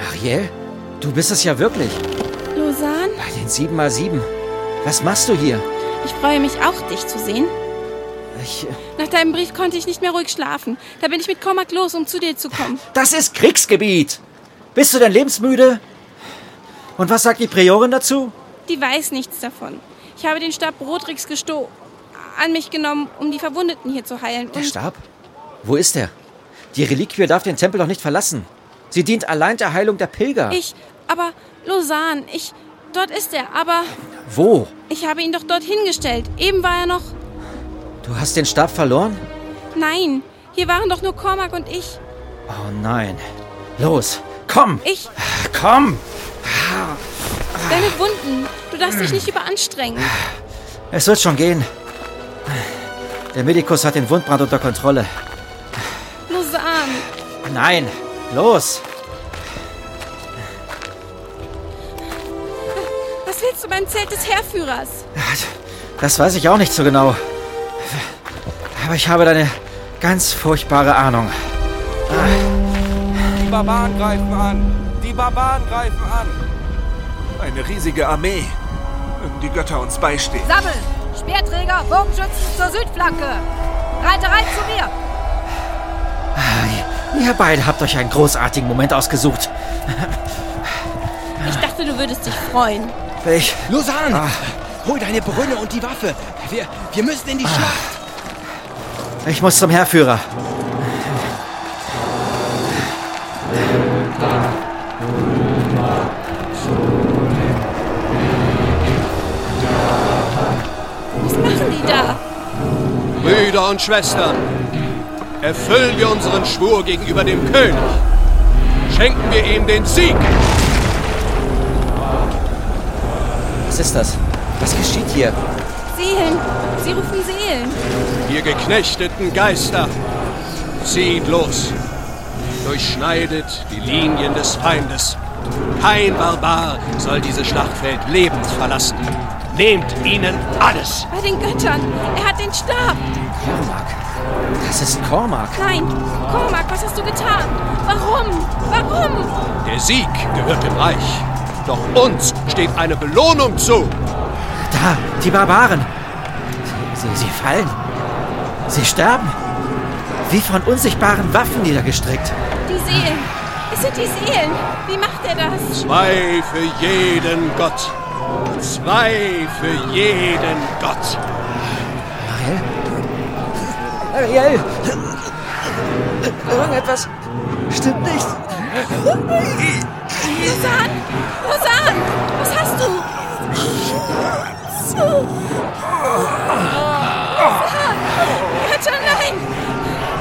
Ariel, du bist es ja wirklich. Lausanne? Bei den 7x7. Was machst du hier? Ich freue mich auch, dich zu sehen. Nach deinem Brief konnte ich nicht mehr ruhig schlafen. Da bin ich mit Cormac los, um zu dir zu kommen. Das ist Kriegsgebiet. Bist du denn lebensmüde? Und was sagt die Priorin dazu? Die weiß nichts davon. Ich habe den Stab Rodrigs an mich genommen, um die Verwundeten hier zu heilen. Der Stab? Wo ist er? Die Reliquie darf den Tempel doch nicht verlassen. Sie dient allein der Heilung der Pilger. Aber Lausanne, dort ist er, aber... Wo? Ich habe ihn doch dort hingestellt. Eben war er noch... Du hast den Stab verloren? Nein, hier waren doch nur Cormac und ich. Oh nein. Los, komm! Komm! Deine Wunden. Du darfst dich nicht überanstrengen. Es wird schon gehen. Der Medikus hat den Wundbrand unter Kontrolle. Lausanne. Nein, los! Was willst du beim Zelt des Heerführers? Das weiß ich auch nicht so genau. Aber ich habe da eine ganz furchtbare Ahnung. Die Barbaren greifen an! Die Barbaren greifen an! Eine riesige Armee. Mögen die Götter uns beistehen. Sammeln! Speerträger, Bogenschützen zur Südflanke! Reiterei zu mir! Ihr beide habt euch einen großartigen Moment ausgesucht. Ich dachte, du würdest dich freuen. Lausanne! Hol deine Brünne und die Waffe! Wir müssen in die Schlacht! Ich muss zum Heerführer. Was machen die da? Brüder und Schwestern, erfüllen wir unseren Schwur gegenüber dem König. Schenken wir ihm den Sieg. Was ist das? Was geschieht hier? Seelen. Sie rufen Seelen. Ihr geknechteten Geister, zieht los. Durchschneidet die Linien des Feindes. Kein Barbar soll dieses Schlachtfeld lebend verlassen. Nehmt ihnen alles. Bei den Göttern. Er hat den Stab. Cormac. Das ist Cormac. Nein. Cormac, was hast du getan? Warum? Warum? Der Sieg gehört dem Reich. Doch uns steht eine Belohnung zu. Da, die Barbaren. Sie fallen. Sie sterben. Wie von unsichtbaren Waffen niedergestreckt. Die Seelen. Es sind die Seelen. Wie macht er das? 2 für jeden Gott. 2 für jeden Gott. Ariel! Irgendetwas stimmt nicht. Lausanne! Lausanne! Was hast du? Lausanne! Götter, nein!